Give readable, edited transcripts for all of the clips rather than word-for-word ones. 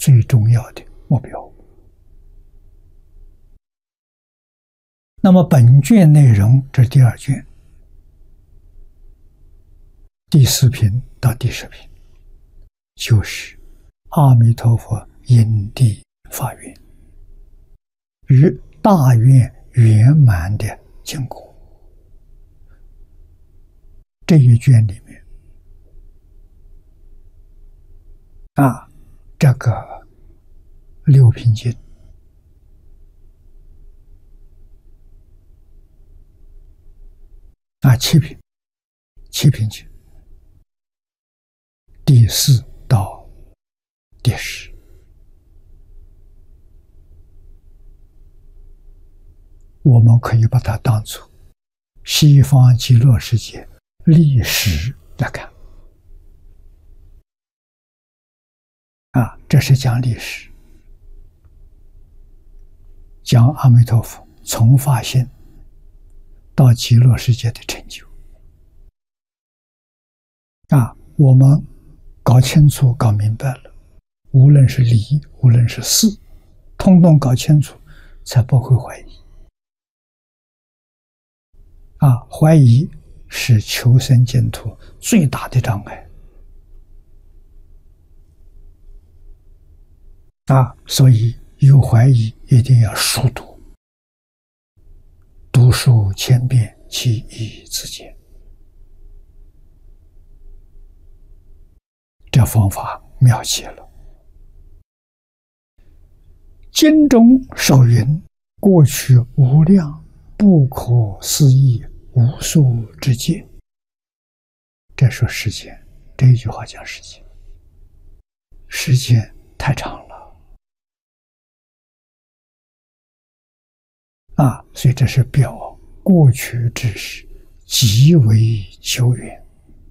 最重要的目标。那么本卷内容，这是第2卷第4品到第10品，就是阿弥陀佛因地发愿与大愿圆满的经过。这一卷里面这个6品经7品经第4到第10，我们可以把它当作西方极乐世界历史来看。这是讲历史，讲阿弥陀佛从发心到极乐世界的成就。我们搞清楚搞明白了，无论是理无论是事，通通搞清楚，才不会怀疑。怀疑是求生净土最大的障碍。所以有怀疑一定要熟读，读书千遍，其义自见。这方法妙极了。经中首云：过去无量不可思议无数之界。这说时间，这一句话讲时间，时间太长了。所以这是表过去之事极为久远。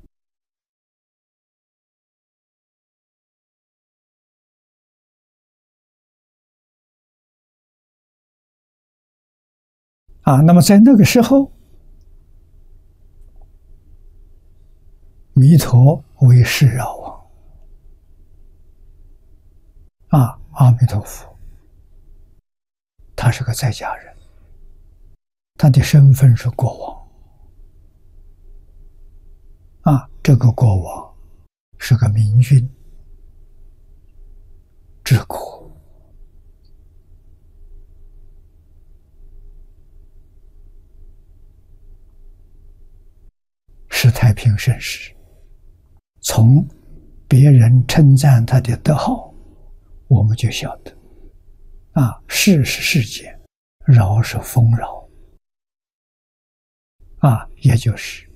那么在那个时候，弥陀为世绕王，阿弥陀佛，他是个在家人，他的身份是国王。这个国王是个明君，治国。是太平盛世，从别人称赞他的德好，我们就晓得，世是世间，饶是丰饶，也就是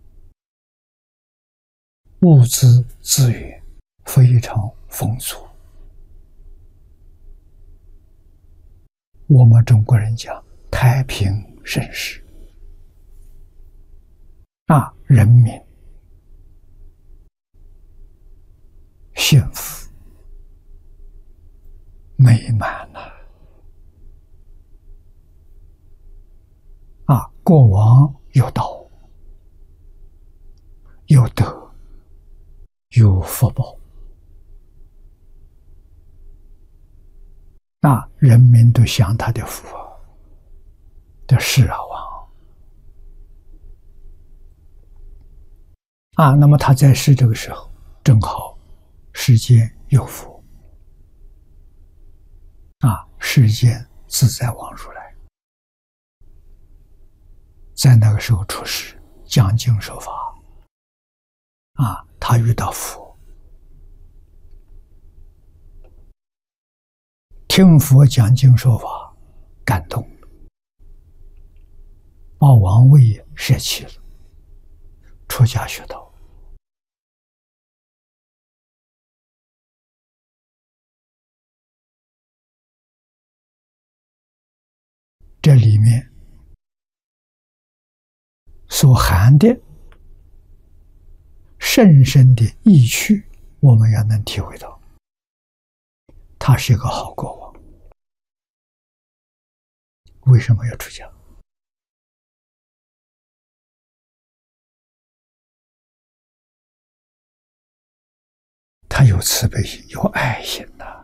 物资资源非常丰足。我们中国人讲太平盛世。人民幸福美满了。国王有道，有德，有福报，人民都享他的福的世绕王。那么他在世这个时候，正好世间有佛，世间自在王如来，在那个时候出世，讲经说法，他遇到佛，听佛讲经说法，感动了，把王位舍弃了，出家学道。这里面所含的甚深的意趣，我们要能体会到，他是一个好国王。为什么要出家？他有慈悲心，有爱心呐。